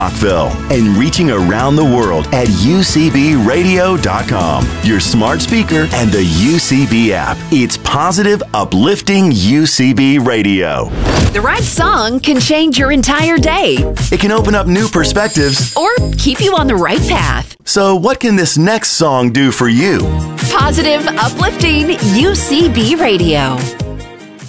Rockville and reaching around the world at UCBradio.com, your smart speaker, and the UCB app. It's positive, uplifting UCB Radio. The right song can change your entire day. It can open up new perspectives or keep you on the right path. So what can this next song do for you? Positive, uplifting UCB Radio.